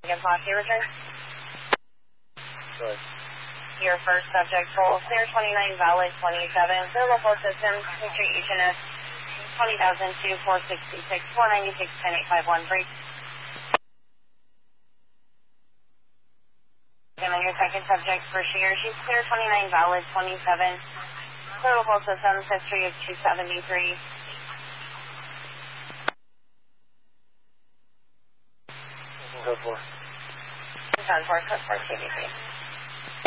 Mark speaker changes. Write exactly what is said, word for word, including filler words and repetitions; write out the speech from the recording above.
Speaker 1: Again, Foxy, return.
Speaker 2: Good.
Speaker 1: Your first subject, roll clear twenty-nine, valid twenty-seven, clear local system, Street H and S, twenty thousand two, four sixty-six, four ninety-six, ten eight five one, break. And then your second subject, Brashear, she's clear twenty-nine, valid twenty-seven, clear local system, history of two seventy-three.
Speaker 2: Go for.
Speaker 1: ten four, code four, T V C.